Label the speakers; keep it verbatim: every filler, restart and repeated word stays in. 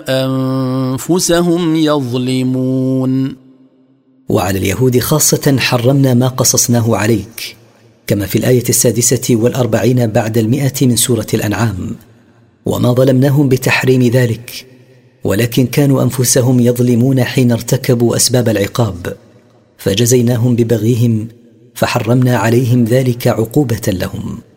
Speaker 1: أنفسهم يظلمون.
Speaker 2: وعلى اليهود خاصة حرمنا ما قصصناه عليك، كما في الآية السادسة والأربعين بعد المئة من سورة الأنعام. وما ظلمناهم بتحريم ذلك، ولكن كانوا أنفسهم يظلمون حين ارتكبوا أسباب العقاب، فجزيناهم ببغيهم فحرمنا عليهم ذلك عقوبة لهم.